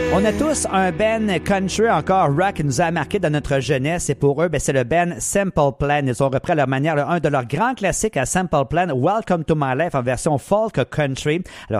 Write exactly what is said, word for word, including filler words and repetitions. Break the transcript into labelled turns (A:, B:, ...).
A: On a tous un band country encore rock qui nous a marqué dans notre jeunesse et pour eux, ben, c'est le band Simple Plan. Ils ont repris à leur manière un de leurs grands classiques à Simple Plan, Welcome to My Life en version folk country. Alors